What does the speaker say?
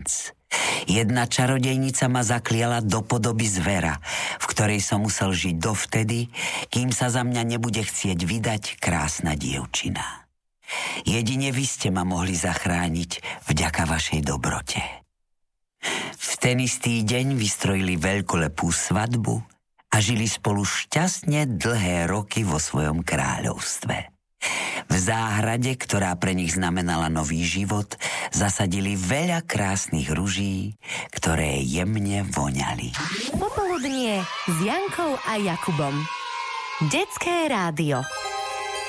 princ. Jedna čarodejnica ma zakliala do podoby zvera, v ktorej som musel žiť dovtedy, kým sa za mňa nebude chcieť vydať krásna dievčina. Jedine vy ste ma mohli zachrániť vďaka vašej dobrote. V ten istý deň vystrojili veľkolepú svadbu a žili spolu šťastne dlhé roky vo svojom kráľovstve. V záhrade, ktorá pre nich znamenala nový život, zasadili veľa krásnych ruží, ktoré jemne voňali. Popoludnie s Jankou a Jakubom. Detské rádio.